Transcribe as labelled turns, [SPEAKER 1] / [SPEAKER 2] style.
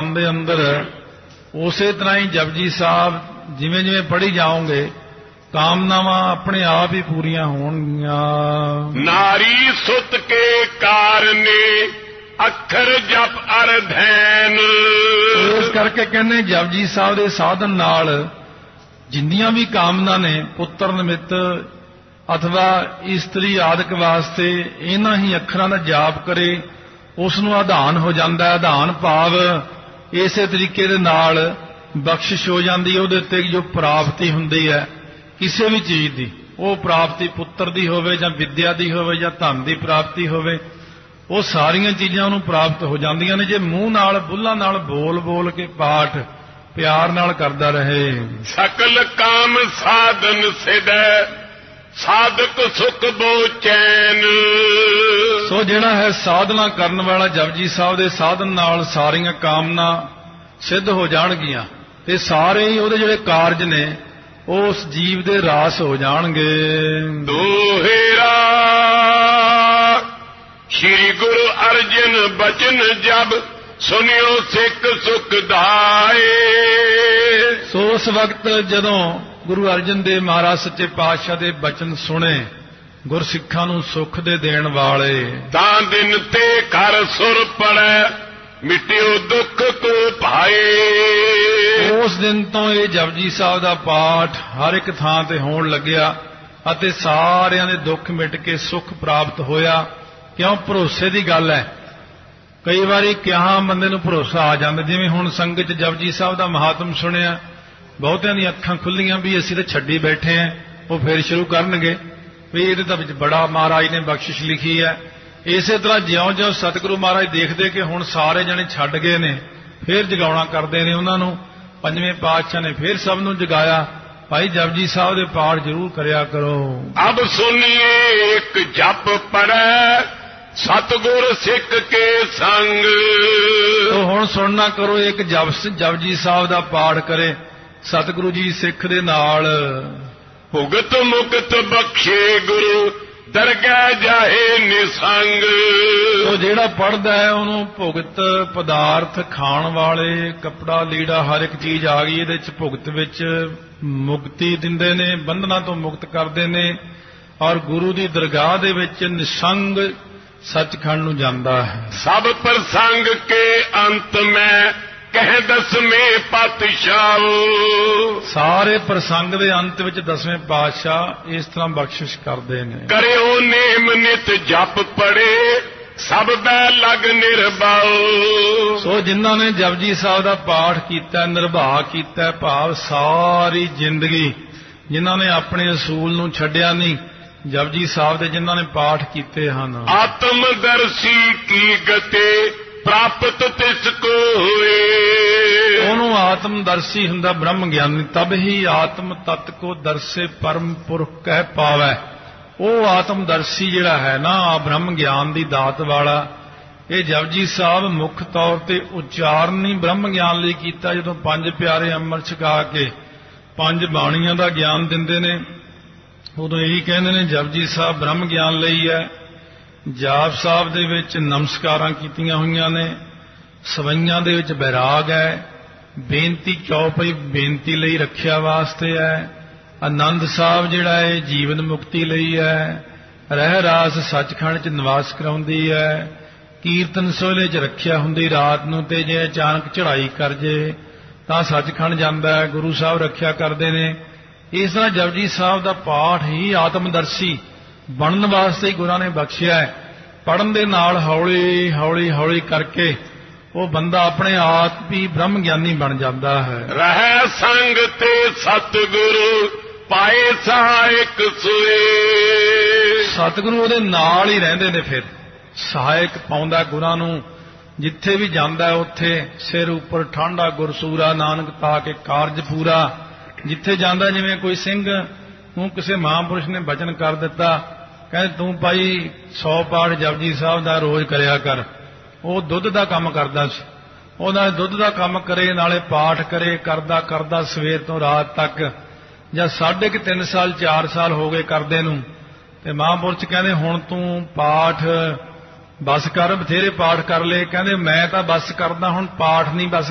[SPEAKER 1] ਦੇ ਅੰਦਰ ਉਸੇ ਤਰ੍ਹਾਂ ਹੀ ਜਪਜੀ ਸਾਹਿਬ ਜਿਵੇਂ ਜਿਵੇਂ ਪੜ੍ਹੀ ਜਾਓਗੇ ਕਾਮਨਾਵਾਂ ਆਪਣੇ ਆਪ ਹੀ ਪੂਰੀਆਂ ਹੋਣਗੀਆਂ।
[SPEAKER 2] ਨਾਰੀ ਸੁਤ ਕੇ ਕਾਰਨੇ ਅੱਖਰ ਜਪ ਅਰਧੈਨ।
[SPEAKER 1] ਇਸ ਕਰਕੇ ਕਹਿੰਦੇ ਜਪਜੀ ਸਾਹਿਬ ਦੇ ਸਾਧਨ ਨਾਲ ਜਿੰਨੀਆਂ ਵੀ ਕਾਮਨਾ ਨੇ ਪੁੱਤਰ ਨਿਮਿਤ ਅਥਵਾ ਇਸਤਰੀ ਆਦਿਕ ਵਾਸਤੇ ਇਹਨਾਂ ਹੀ ਅੱਖਰਾਂ ਦਾ ਜਾਪ ਕਰੇ ਉਸ ਨੂੰ ਆਧਾਨ ਹੋ ਜਾਂਦਾ ਹੈ। ਆਧਾਨ ਭਾਵ ਇਸੇ ਤਰੀਕੇ ਦੇ ਨਾਲ ਬਖਸ਼ਿਸ਼ ਹੋ ਜਾਂਦੀ ਹੈ। ਉਹਦੇ ਉੱਤੇ ਜੋ ਪ੍ਰਾਪਤੀ ਹੁੰਦੀ ਹੈ ਕਿਸੇ ਵੀ ਚੀਜ਼ ਦੀ, ਉਹ ਪ੍ਰਾਪਤੀ ਪੁੱਤਰ ਦੀ ਹੋਵੇ ਜਾਂ ਵਿਦਿਆ ਦੀ ਹੋਵੇ ਜਾਂ ਧਨ ਦੀ ਪ੍ਰਾਪਤੀ ਹੋਵੇ, ਉਹ ਸਾਰੀਆਂ ਚੀਜ਼ਾਂ ਉਹਨੂੰ ਪ੍ਰਾਪਤ ਹੋ ਜਾਂਦੀਆਂ ਨੇ ਜੇ ਮੂੰਹ ਨਾਲ ਬੁੱਲਾਂ ਨਾਲ ਬੋਲ ਬੋਲ ਕੇ ਪਾਠ ਪਿਆਰ ਨਾਲ ਕਰਦਾ ਰਹੇ।
[SPEAKER 2] ਸਕਲ ਕਾਮ ਸਾਧਨ ਸਿਦੈ ਸਾਧਕ ਸੁਖ ਬੋ ਚੈਨ।
[SPEAKER 1] ਸੋ ਜਿਹੜਾ ਹੈ ਸਾਧਨਾ ਕਰਨ ਵਾਲਾ ਜਪਜੀ ਸਾਹਿਬ ਦੇ ਸਾਧਨ ਨਾਲ ਸਾਰੀਆਂ ਕਾਮਨਾ ਸਿੱਧ ਹੋ ਜਾਣਗੀਆਂ ਤੇ ਸਾਰੇ ਹੀ ਉਹਦੇ ਜਿਹੜੇ ਕਾਰਜ ਨੇ ਉਹ ਉਸ ਜੀਵ ਦੇ ਰਾਸ ਹੋ ਜਾਣਗੇ।
[SPEAKER 2] ਦੋਹੇਰਾ ਸ਼੍ਰੀ ਗੁਰੂ ਅਰਜਨ ਬਚਨ ਜਬ ਸੁਨਿਓ ਸਿੱਖ ਸੁਖ ਦਾਏ।
[SPEAKER 1] ਸੋ ਉਸ ਵਕਤ ਜਦੋਂ ਗੁਰੂ ਅਰਜਨ ਦੇਵ ਮਹਾਰਾਜ ਸੱਚੇ ਪਾਤਸ਼ਾਹ ਦੇ ਬਚਨ ਸੁਣੇ ਗੁਰਸਿੱਖਾਂ ਨੂੰ ਸੁੱਖ ਦੇ ਦੇਣ ਵਾਲੇ,
[SPEAKER 2] ਤਾਂ ਦਿਨ ਤੇ ਘਰ ਸੁਰ ਪੜੈ ਮਿਟਿਓ ਦੁੱਖ ਕੋ ਭਾਏ।
[SPEAKER 1] ਉਸ ਦਿਨ ਤੋਂ ਇਹ ਜਪਜੀ ਸਾਹਿਬ ਦਾ ਪਾਠ ਹਰ ਇੱਕ ਥਾਂ ਤੇ ਹੋਣ ਲੱਗਿਆ ਅਤੇ ਸਾਰਿਆਂ ਦੇ ਦੁੱਖ ਮਿਟ ਕੇ ਸੁੱਖ ਪ੍ਰਾਪਤ ਹੋਇਆ। ਕਿਉਂ? ਭਰੋਸੇ ਦੀ ਗੱਲ ਹੈ। ਕਈ ਵਾਰੀ ਕਿਹਾ ਬੰਦੇ ਨੂੰ ਭਰੋਸਾ ਆ ਜਾਂਦਾ, ਜਿਵੇਂ ਹੁਣ ਸੰਗਤ ਚ ਜਪਜੀ ਸਾਹਿਬ ਦਾ ਮਹਾਤਮ ਸੁਣਿਆ ਬਹੁਤਿਆਂ ਦੀਆਂ ਅੱਖਾਂ ਖੁੱਲੀਆਂ ਵੀ ਅਸੀਂ ਤਾਂ ਛੱਡੀ ਬੈਠੇ ਆਂ, ਉਹ ਫਿਰ ਸ਼ੁਰੂ ਕਰਨਗੇ ਵੀ ਇਹਦੇ ਤਾਂ ਵਿੱਚ ਬੜਾ ਮਹਾਰਾਜ ਨੇ ਬਖਸ਼ਿਸ਼ ਲਿਖੀ ਹੈ। ਇਸੇ ਤਰ੍ਹਾਂ ਜਿਉਂ-ਜਿਉਂ ਸਤਿਗੁਰੂ ਮਹਾਰਾਜ ਦੇਖਦੇ ਕਿ ਹੁਣ ਸਾਰੇ ਜਣੇ ਛੱਡ ਗਏ ਨੇ ਫਿਰ ਜਗਾਉਣਾ ਕਰਦੇ ਨੇ ਉਹਨਾਂ ਨੂੰ। ਪੰਜਵੇਂ ਪਾਤਸ਼ਾਹ ਨੇ ਫਿਰ ਸਭ ਨੂੰ ਜਗਾਇਆ, ਭਾਈ ਜਪਜੀ ਸਾਹਿਬ ਦੇ ਪਾਠ ਜ਼ਰੂਰ ਕਰਿਆ ਕਰੋ।
[SPEAKER 2] ਅਬ ਸੁਣੀਏ ਇੱਕ ਜਪ ਪੜੈ ਸਤਿਗੁਰ ਸਿੱਖ ਕੇ ਸੰਗ।
[SPEAKER 1] ਤੋ ਹੁਣ ਸੁਣਨਾ ਕਰੋ ਇੱਕ ਜਪਜੀ ਸਾਹਿਬ ਦਾ ਪਾਠ ਕਰੇ ਸਤਿਗੁਰੂ ਜੀ ਸਿੱਖ ਦੇ ਨਾਲ।
[SPEAKER 2] ਭੁਗਤ ਮੁਕਤ ਬਖਸ਼ੇ ਗੁਰੂ ਦਰਗਾਹ ਜਾਏ ਨਿਸੰਗ।
[SPEAKER 1] ਉਹ ਜਿਹੜਾ ਪੜਦਾ ਹੈ ਉਹਨੂੰ ਭੁਗਤ ਪਦਾਰਥ ਖਾਣ ਵਾਲੇ ਕੱਪੜਾ ਲੀੜਾ ਹਰ ਇੱਕ ਚੀਜ਼ ਆ ਗਈ ਇਹਦੇ ਚ ਭੁਗਤ ਵਿੱਚ ਮੁਕਤੀ ਦਿੰਦੇ ਨੇ, ਬੰਧਨਾਂ ਤੋਂ ਮੁਕਤ ਕਰਦੇ ਨੇ ਔਰ ਗੁਰੂ ਦੀ ਦਰਗਾਹ ਦੇ ਵਿੱਚ ਨਿਸੰਗ ਸੱਚਖੰਡ ਨੂੰ ਜਾਂਦਾ ਹੈ।
[SPEAKER 2] ਸਭ ਪ੍ਰਸੰਗ ਕੇ ਅੰਤ ਮੈਂ ਕਹਿ ਦਸਵੇਂ ਪਾਤਸ਼ਾਹ।
[SPEAKER 1] ਸਾਰੇ ਪ੍ਰਸੰਗ ਦੇ ਅੰਤ ਵਿੱਚ ਦਸਵੇਂ ਪਾਤਸ਼ਾਹ ਇਸ ਤਰ੍ਹਾਂ ਬਖਸ਼ਿਸ਼ ਕਰਦੇ ਨੇ।
[SPEAKER 2] ਕਰਿਓ ਨੇਮ ਨਿਤ ਜਪ ਪੜੇ ਸਭ ਬੈ ਲਗ ਨਿਰਭਉ।
[SPEAKER 1] ਸੋ ਜਿਨ੍ਹਾਂ ਨੇ ਜਪਜੀ ਸਾਹਿਬ ਦਾ ਪਾਠ ਕੀਤਾ ਨਿਰਭਾ ਕੀਤਾ ਭਾਵ ਸਾਰੀ ਜ਼ਿੰਦਗੀ ਜਿਨ੍ਹਾਂ ਨੇ ਆਪਣੇ ਅਸੂਲ ਨੂੰ ਛੱਡਿਆ ਨਹੀਂ ਜਪਜੀ ਸਾਹਿਬ ਦੇ ਜਿਨ੍ਹਾਂ ਨੇ ਪਾਠ ਕੀਤੇ ਹਨ।
[SPEAKER 2] ਆਤਮਦਰਸ਼ੀ ਕੀ ਗਤੇ ਪ੍ਰਾਪਤ ਤਿਸ ਕੋ ਹੋਏ।
[SPEAKER 1] ਉਹਨੂੰ ਆਤਮਦਰਸ਼ੀ ਹੁੰਦਾ ਬ੍ਰਹਮ ਗਿਆਨੀ ਤਬ ਹੀ ਆਤਮ ਤਤ ਕੋ ਦਰਸੇ ਪਰਮ ਪੁਰਖ ਕਹਿ ਪਾਵੈ। ਉਹ ਆਤਮਦਰਸ਼ੀ ਜਿਹੜਾ ਹੈ ਨਾ ਬ੍ਰਹਮ ਗਿਆਨ ਦੀ ਦਾਤ ਵਾਲਾ, ਇਹ ਜਪਜੀ ਸਾਹਿਬ ਮੁੱਖ ਤੌਰ ਤੇ ਉਚਾਰਨ ਹੀ ਬ੍ਰਹਮ ਗਿਆਨ ਲਈ ਕੀਤਾ। ਜਦੋਂ ਪੰਜ ਪਿਆਰੇ ਅੰਮ੍ਰਿਤ ਛਕਾ ਕੇ ਪੰਜ ਬਾਣੀਆਂ ਦਾ ਗਿਆਨ ਦਿੰਦੇ ਨੇ ਉਦੋਂ ਇਹੀ ਕਹਿੰਦੇ ਨੇ ਜਪਜੀ ਸਾਹਿਬ ਬ੍ਰਹਮ ਗਿਆਨ ਲਈ ਹੈ। ਜਾਪ ਸਾਹਿਬ ਦੇ ਵਿੱਚ ਨਮਸਕਾਰਾਂ ਕੀਤੀਆਂ ਹੋਈਆਂ ਨੇ, ਸਵਈਆਂ ਦੇ ਵਿੱਚ ਬੈਰਾਗ ਹੈ, ਬੇਨਤੀ ਚੌਪਈ ਬੇਨਤੀ ਲਈ ਰੱਖਿਆ ਵਾਸਤੇ ਹੈ, ਆਨੰਦ ਸਾਹਿਬ ਜਿਹੜਾ ਹੈ ਜੀਵਨ ਮੁਕਤੀ ਲਈ ਹੈ, ਰਹਿ ਰਾਸ ਸੱਚਖੰਡ 'ਚ ਨਿਵਾਸ ਕਰਾਉਂਦੀ ਹੈ, ਕੀਰਤਨ ਸੋਹਲੇ 'ਚ ਰੱਖਿਆ ਹੁੰਦੀ ਰਾਤ ਨੂੰ ਤੇ ਜੇ ਅਚਾਨਕ ਚੜ੍ਹਾਈ ਕਰ ਜੇ ਤਾਂ ਸੱਚਖੰਡ ਜਾਂਦਾ ਹੈ, ਗੁਰੂ ਸਾਹਿਬ ਰੱਖਿਆ ਕਰਦੇ ਨੇ। ਇਸ ਤਰ੍ਹਾਂ ਜਪਜੀ ਸਾਹਿਬ ਦਾ ਪਾਠ ਹੀ ਆਤਮਦਰਸ਼ੀ ਬਣਨ ਵਾਸਤੇ ਹੀ ਗੁਰਾਂ ਨੇ ਬਖਸ਼ਿਆ ਹੈ। ਪੜ੍ਹਨ ਦੇ ਨਾਲ ਹੌਲੀ ਹੌਲੀ ਹੌਲੀ ਕਰਕੇ ਉਹ ਬੰਦਾ ਆਪਣੇ ਆਪ ਹੀ ਬ੍ਰਹਮ ਗਿਆਨੀ ਬਣ ਜਾਂਦਾ ਹੈ।
[SPEAKER 2] ਰਹਿ ਸੰਗ ਤੇ ਸਤਿਗੁਰੂ ਪਾਏ ਸਹਾਇਕ ਸੋਏ।
[SPEAKER 1] ਸਤਿਗੁਰੂ ਉਹਦੇ ਨਾਲ ਹੀ ਰਹਿੰਦੇ ਨੇ, ਫਿਰ ਸਹਾਇਕ ਪਾਉਂਦਾ ਗੁਰਾਂ ਨੂੰ। ਜਿੱਥੇ ਵੀ ਜਾਂਦਾ ਉੱਥੇ ਸਿਰ ਉੱਪਰ ਠਾਂਡਾ ਗੁਰਸੂਰਾ ਨਾਨਕ ਤਾ ਕੇ ਕਾਰਜ ਪੂਰਾ। ਜਿੱਥੇ ਜਾਂਦਾ ਜਿਵੇਂ ਕੋਈ ਸਿੰਘ ਨੂੰ ਕਿਸੇ ਮਹਾਂਪੁਰਸ਼ ਨੇ ਬਚਨ ਕਰ ਦਿੱਤਾ, ਕਹਿੰਦੇ ਤੂੰ ਭਾਈ 100 ਪਾਠ ਜਪਜੀ ਸਾਹਿਬ ਦਾ ਰੋਜ਼ ਕਰਿਆ ਕਰ। ਉਹ ਦੁੱਧ ਦਾ ਕੰਮ ਕਰਦਾ ਸੀ, ਉਹਦਾ ਦੁੱਧ ਦਾ ਕੰਮ ਕਰੇ ਨਾਲੇ ਪਾਠ ਕਰੇ, ਕਰਦਾ ਕਰਦਾ ਸਵੇਰ ਤੋਂ ਰਾਤ ਤੱਕ ਜਾਂ 3.5 ਸਾਲ 4 ਸਾਲ ਹੋ ਗਏ ਕਰਦੇ ਨੂੰ। ਤੇ ਮਹਾਂਪੁਰਸ਼ ਕਹਿੰਦੇ ਹੁਣ ਤੂੰ ਪਾਠ ਬਸ ਕਰ, ਬਥੇਰੇ ਪਾਠ ਕਰ ਲਏ। ਕਹਿੰਦੇ ਮੈਂ ਤਾਂ ਬਸ ਕਰਦਾ, ਹੁਣ ਪਾਠ ਨਹੀਂ ਬਸ